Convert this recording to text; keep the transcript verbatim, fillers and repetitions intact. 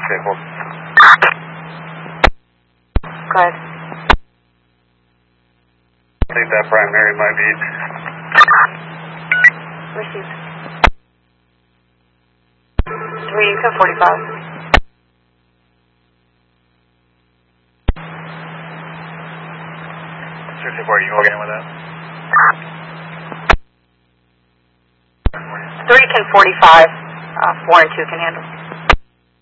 Okay, hold. Go ahead. I think that primary might be. Received. three to forty-five. two two four, are you okay with that? three can forty-five. Uh, four and two can handle.